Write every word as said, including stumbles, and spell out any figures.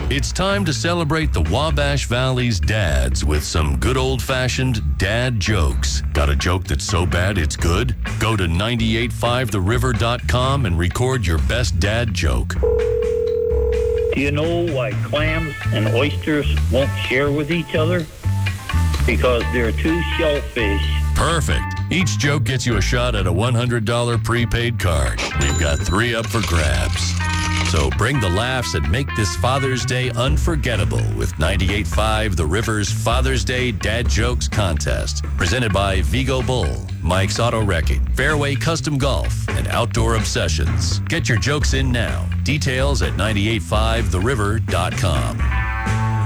It's time to celebrate the Wabash Valley's dads with some good old-fashioned dad jokes. Got a joke that's so bad it's good? Go to nine eight five the river dot com and record your best dad joke. Do you know why clams and oysters won't share with each other? Because they're two shellfish. Perfect. Each joke gets you a shot at a one hundred dollars prepaid card. We've got three up for grabs. So bring the laughs and make this Father's Day unforgettable with ninety-eight point five The River's Father's Day Dad Jokes Contest. Presented by Vigo Bull, Mike's Auto Wrecking, Fairway Custom Golf, and Outdoor Obsessions. Get your jokes in now. Details at nine eight five the river dot com.